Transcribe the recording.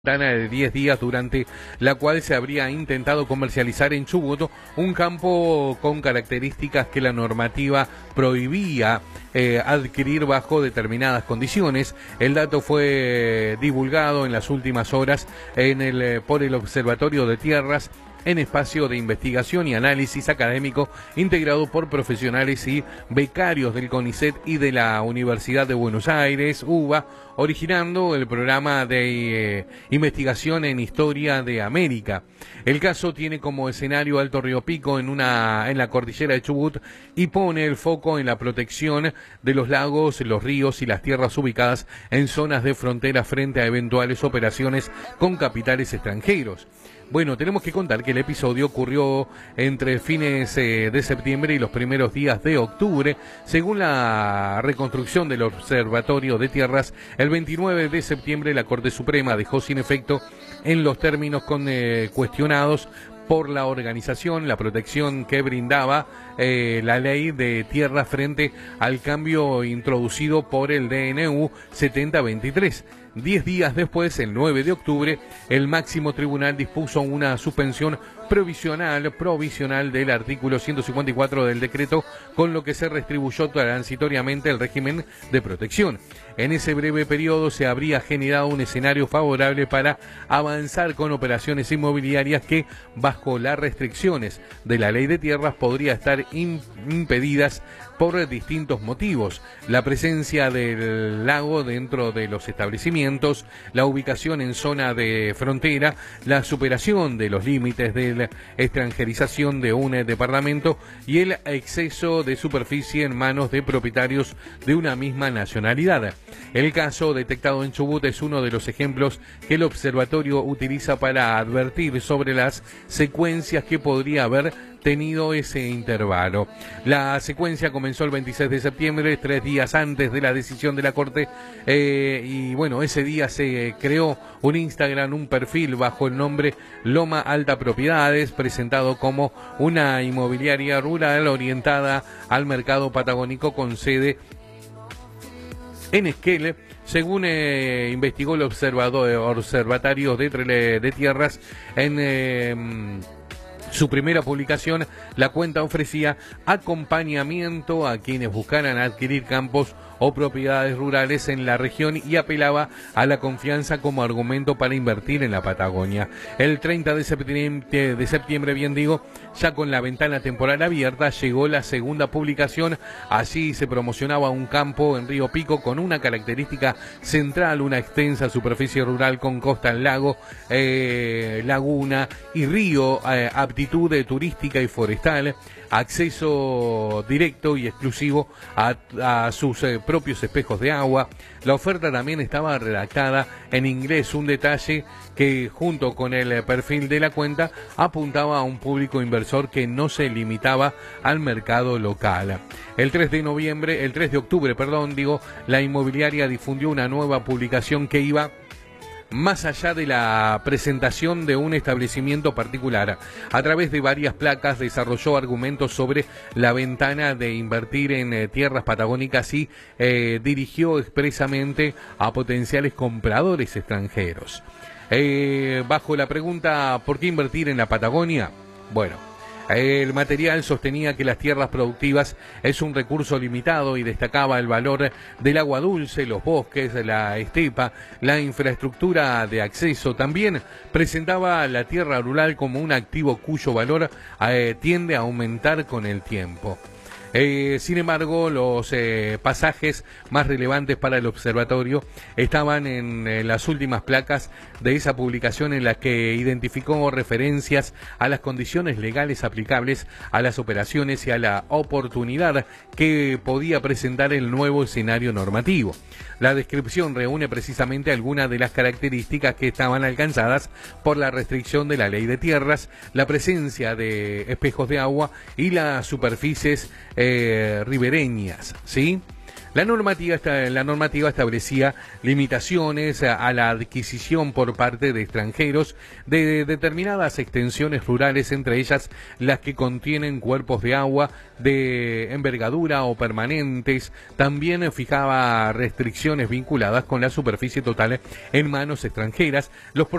De 10 días durante la cual se habría intentado comercializar en Chubut un campo con características que la normativa prohibía adquirir bajo determinadas condiciones. El dato fue divulgado en las últimas horas por el Observatorio de Tierras, en espacio de investigación y análisis académico integrado por profesionales y becarios del CONICET y de la Universidad de Buenos Aires, UBA, originando el programa de investigación en Historia de América. El caso tiene como escenario Alto Río Pico en la cordillera de Chubut y pone el foco en la protección de los lagos, los ríos y las tierras ubicadas en zonas de frontera frente a eventuales operaciones con capitales extranjeros. Bueno, tenemos que contar que el episodio ocurrió entre fines de septiembre y los primeros días de octubre. Según la reconstrucción del Observatorio de Tierras, el 29 de septiembre la Corte Suprema dejó sin efecto en los términos cuestionados por la organización la protección que brindaba la ley de tierra frente al cambio introducido por el DNU 7023. 10 días después, el 9 de octubre, el máximo tribunal dispuso una suspensión provisional del artículo 154 del decreto, con lo que se redistribuyó transitoriamente el régimen de protección. En ese breve periodo se habría generado un escenario favorable para avanzar con operaciones inmobiliarias que, bajo las restricciones de la ley de tierras, podría estar impedidas por distintos motivos: la presencia del lago dentro de los establecimientos, la ubicación en zona de frontera, la superación de los límites de la extranjerización de un departamento y el exceso de superficie en manos de propietarios de una misma nacionalidad. El caso detectado en Chubut es uno de los ejemplos que el observatorio utiliza para advertir sobre las secuencias que podría haber tenido ese intervalo. La secuencia comenzó el 26 de septiembre, 3 días antes de la decisión de la Corte, y bueno, ese día se creó un Instagram, un perfil bajo el nombre Loma Alta Propiedades, presentado como una inmobiliaria rural orientada al mercado patagónico con sede en Esquel. Según investigó el Observatorio de Tierras en su primera publicación, la cuenta ofrecía acompañamiento a quienes buscaran adquirir campos o propiedades rurales en la región y apelaba a la confianza como argumento para invertir en la Patagonia. El 30 de septiembre, ya con la ventana temporal abierta, llegó la segunda publicación. Allí se promocionaba un campo en Río Pico con una característica central: una extensa superficie rural con costa en lago, laguna y río, aptitud turística y forestal, acceso directo y exclusivo a sus propios espejos de agua. La oferta también estaba redactada en inglés, un detalle que, junto con el perfil de la cuenta, apuntaba a un público inversor que no se limitaba al mercado local. El 3 de octubre, la inmobiliaria difundió una nueva publicación que iba más allá de la presentación de un establecimiento particular. A través de varias placas desarrolló argumentos sobre la ventana de invertir en tierras patagónicas y dirigió expresamente a potenciales compradores extranjeros. Bajo la pregunta ¿por qué invertir en la Patagonia? Bueno, el material sostenía que las tierras productivas es un recurso limitado y destacaba el valor del agua dulce, los bosques, la estepa, la infraestructura de acceso. También presentaba la tierra rural como un activo cuyo valor tiende a aumentar con el tiempo. Sin embargo, los pasajes más relevantes para el observatorio estaban en las últimas placas de esa publicación, en las que identificó referencias a las condiciones legales aplicables a las operaciones y a la oportunidad que podía presentar el nuevo escenario normativo. La descripción reúne precisamente algunas de las características que estaban alcanzadas por la restricción de la ley de tierras: la presencia de espejos de agua y las superficies ribereñas, ¿sí? La normativa establecía limitaciones a la adquisición por parte de extranjeros de determinadas extensiones rurales, entre ellas las que contienen cuerpos de agua de envergadura o permanentes. También fijaba restricciones vinculadas con la superficie total en manos extranjeras. Los